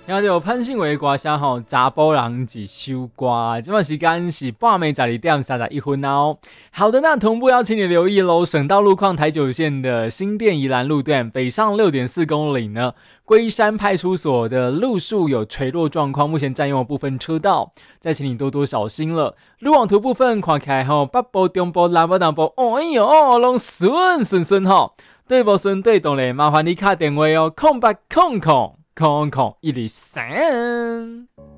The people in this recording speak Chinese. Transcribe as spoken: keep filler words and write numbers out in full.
听到潘信伟的歌声吼，查甫人一首歌，这段时间是半暝十二点三十一分哦。好的，那同步邀请你留意喽，省道路况台九线的新店宜兰路段北上六点四公里呢，龟山派出所的路树有垂落状况，目前占用了部分车道，再请你多多小心了。路网图部分看起来吼，北部、中部、南部、南部，哦哎哟，拢顺顺顺吼。对无顺对动嘞，麻烦你打电话哦，空八空空空空一二三。